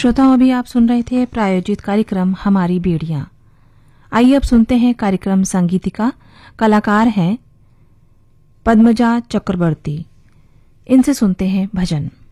श्रोताओं, अभी आप सुन रहे थे प्रायोजित कार्यक्रम हमारी बेड़ियां। आइए अब सुनते हैं कार्यक्रम संगीतिका। कलाकार हैं पद्मजा चक्रवर्ती। इनसे सुनते हैं भजन।